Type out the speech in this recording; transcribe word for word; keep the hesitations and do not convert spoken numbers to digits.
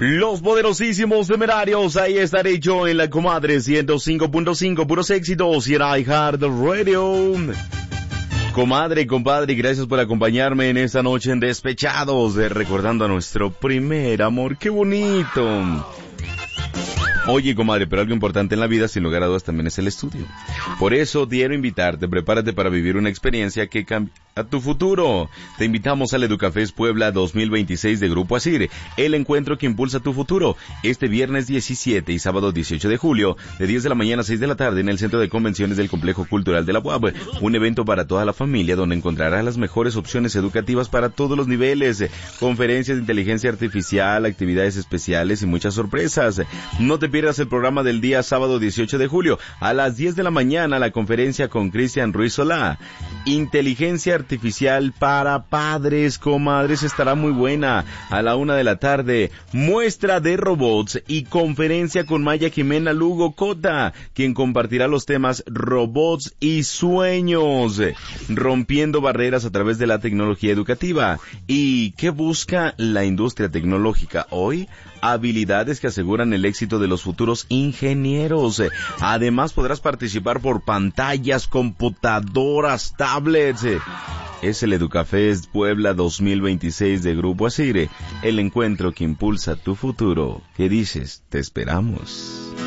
Los poderosísimos temerarios, ahí estaré yo en la comadre ciento cinco punto cinco, puros éxitos y en iHeartRadio. Comadre, compadre, gracias por acompañarme en esta noche en Despechados, eh, recordando a nuestro primer amor. ¡Qué bonito! Oye, comadre, pero algo importante en la vida, sin lugar a dudas, también es el estudio. Por eso quiero invitarte, prepárate para vivir una experiencia que cambie a tu futuro. Te invitamos al Educafés Puebla dos mil veintiséis de Grupo Asir, el encuentro que impulsa tu futuro, este viernes diecisiete y sábado dieciocho de julio, de diez de la mañana a seis de la tarde en el Centro de Convenciones del Complejo Cultural de la U A B, un evento para toda la familia donde encontrarás las mejores opciones educativas para todos los niveles, conferencias de inteligencia artificial, actividades especiales y muchas sorpresas. No te pierdas el programa del día sábado dieciocho de julio, a las diez de la mañana, la conferencia con Cristian Ruiz Solá. Inteligencia artificial para padres, comadres, estará muy buena. A la una de la tarde, muestra de robots y conferencia con Maya Jimena Lugo Cota, quien compartirá los temas robots y sueños, rompiendo barreras a través de la tecnología educativa. ¿Y qué busca la industria tecnológica hoy? Habilidades que aseguran el éxito de los futuros ingenieros. Además podrás participar por pantallas, computadoras, tablets. Es el Educafest Puebla dos mil veintiséis de Grupo Asir, el encuentro que impulsa tu futuro. ¿Qué dices? Te esperamos.